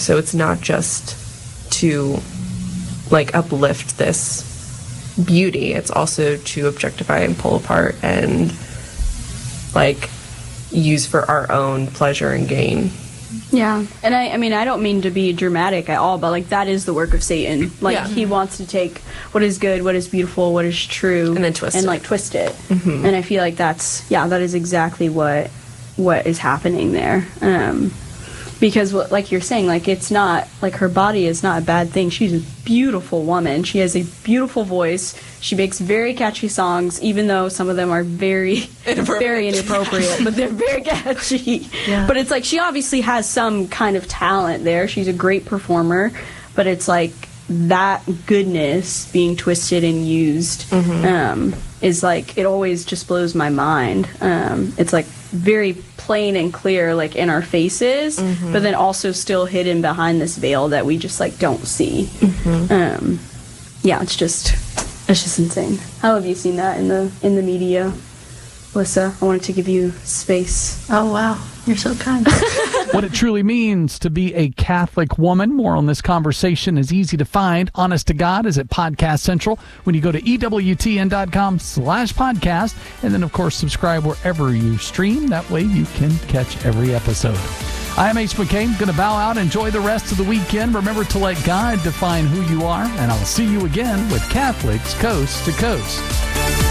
So it's not just to, like, uplift this beauty. It's also to objectify and pull apart and, like, use for our own pleasure and gain. Yeah, and I mean, I don't mean to be dramatic at all, but, like, that is the work of Satan. Like, he wants to take what is good, what is beautiful, what is true, and then twist it. like, twist it. And I feel like that is exactly what is happening there. Because, like you're saying, like, it's not, like, her body is not a bad thing. She's a beautiful woman. She has a beautiful voice. She makes very catchy songs, even though some of them are very inappropriate, but they're very catchy. Yeah. But it's like, she obviously has some kind of talent there. She's a great performer, but it's like, that goodness being twisted and used is like, it always just blows my mind. It's like very plain and clear, like, in our faces, but then also still hidden behind this veil that we just, like, don't see. Yeah, it's just insane. How have you seen that in the media, Alyssa? I wanted to give you space. Oh, wow. You're so kind. What it truly means to be a Catholic woman. More on this conversation is easy to find. Honest to God is at Podcast Central when you go to EWTN.com/podcast. And then, of course, subscribe wherever you stream. That way you can catch every episode. I am Ace McCain. Going to bow out. Enjoy the rest of the weekend. Remember to let God define who you are. And I'll see you again with Catholics Coast to Coast.